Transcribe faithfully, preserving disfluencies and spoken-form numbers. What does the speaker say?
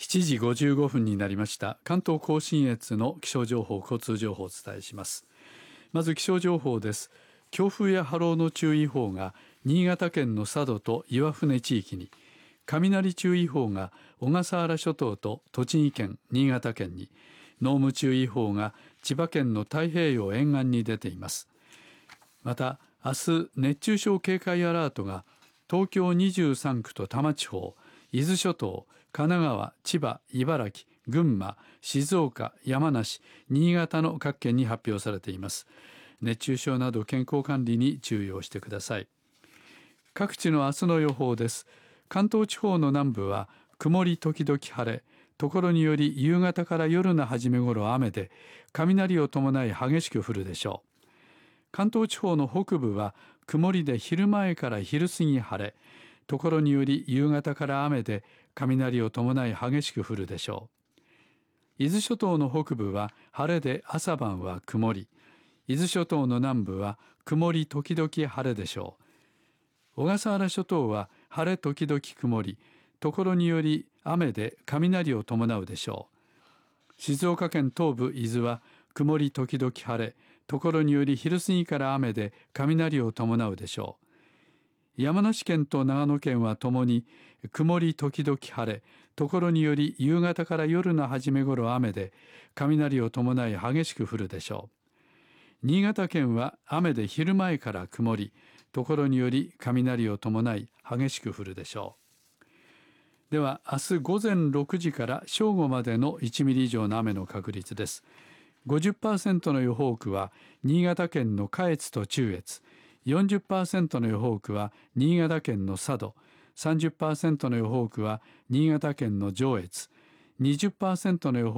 しちじごじゅうごふんになりました。関東甲信越の気象情報、交通情報をお伝えします。まず気象情報です。強風や波浪の注意報が新潟県の佐渡と岩船地域に、雷注意報が小笠原諸島と栃木県、新潟県に、濃霧注意報が千葉県の太平洋沿岸に出ています。また明日熱中症警戒アラートが東京にじゅうさんくと多摩地方、伊豆諸島、神奈川、千葉、茨城、群馬、静岡、山梨、新潟の各県に発表されています。熱中症など健康管理に注意をしてください。各地の明日の予報です。関東地方の南部は曇り時々晴れ、ところにより夕方から夜の初め頃雨で、雷を伴い激しく降るでしょう。関東地方の北部は曇りで昼前から昼過ぎ晴れ、ところにより夕方から雨で雷を伴い激しく降るでしょう。伊豆諸島の北部は晴れで朝晩は曇り、伊豆諸島の南部は曇り時々晴れでしょう。小笠原諸島は晴れ時々曇り、ところにより雨で雷を伴うでしょう。静岡県東部伊豆は曇り時々晴れ、ところにより昼過ぎから雨で雷を伴うでしょう。山梨県と長野県はともに曇り時々晴れ、ところにより夕方から夜の初め頃雨で雷を伴い激しく降るでしょう。新潟県は雨で昼前から曇り、ところにより雷を伴い激しく降るでしょう。では明日ごぜんろくじから正午までのいちミリ以上の雨の確率です。ごじゅっパーセント の予報区は新潟県の下越と中越、よんじゅっパーセント の予報区は新潟県の佐渡、さんじゅっパーセント の予報区は新潟県の上越、にじゅっパーセント の予報